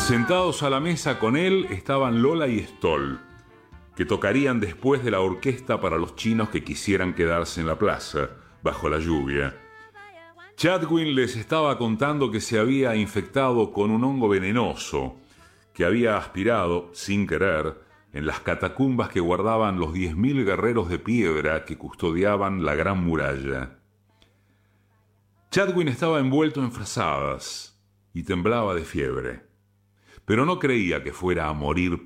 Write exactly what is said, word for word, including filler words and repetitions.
Sentados a la mesa con él estaban Lola y Stoll, que tocarían después de la orquesta para los chinos que quisieran quedarse en la plaza, bajo la lluvia. Chadwin les estaba contando que se había infectado con un hongo venenoso, que había aspirado, sin querer, en las catacumbas que guardaban los diez mil guerreros de piedra que custodiaban la gran muralla. Chadwin estaba envuelto en frazadas y temblaba de fiebre, pero no creía que fuera a morir